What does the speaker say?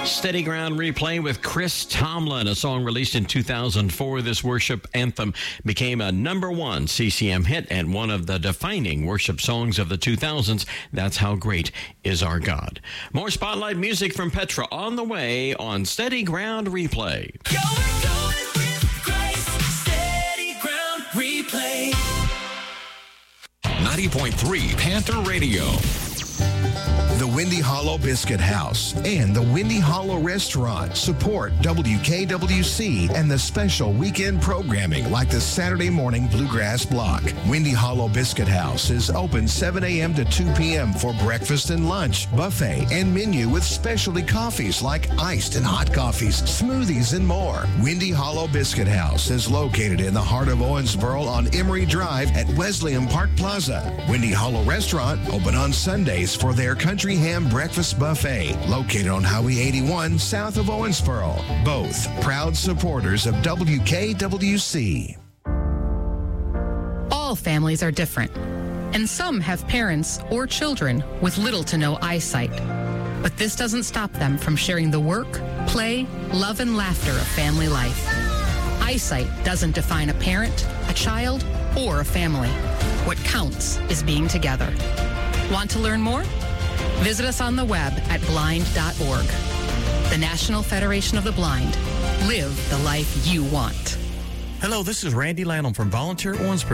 Steady Ground Replay with Chris Tomlin, a song released in 2004. This worship anthem became a #1 CCM hit and one of the defining worship songs of the 2000s. That's How Great Is Our God. More Spotlight music from Petra on the way on Steady Ground Replay. Going with Christ, Steady Ground Replay. 90.3 Panther Radio. The Windy Hollow Biscuit House and the Windy Hollow Restaurant support WKWC and the special weekend programming like the Saturday morning Bluegrass Block. Windy Hollow Biscuit House is open 7 a.m. to 2 p.m. for breakfast and lunch, buffet, and menu with specialty coffees like iced and hot coffees, smoothies, and more. Windy Hollow Biscuit House is located in the heart of Owensboro on Emory Drive at Wesleyan Park Plaza. Windy Hollow Restaurant open on Sundays for their country ham breakfast buffet, located on Highway 81 south of Owensboro. Both proud supporters of WKWC. All families are different, and some have parents or children with little to no eyesight. But this doesn't stop them from sharing the work, play, love, and laughter of family life. Eyesight doesn't define a parent, a child, or a family. What counts is being together. Want to learn more? Visit us on the web at blind.org. The National Federation of the Blind. Live the life you want. Hello, this is Randy Lanham from Volunteer Owensboro.